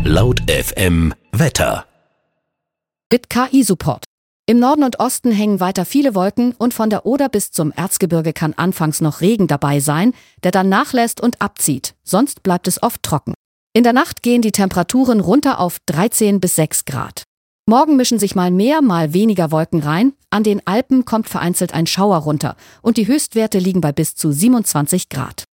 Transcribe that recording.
Laut FM Wetter. Mit KI-Support. Im Norden und Osten hängen weiter viele Wolken und von der Oder bis zum Erzgebirge kann anfangs noch Regen dabei sein, der dann nachlässt und abzieht. Sonst bleibt es oft trocken. In der Nacht gehen die Temperaturen runter auf 13 bis 6 Grad. Morgen mischen sich mal mehr, mal weniger Wolken rein. An den Alpen kommt vereinzelt ein Schauer runter und die Höchstwerte liegen bei bis zu 27 Grad.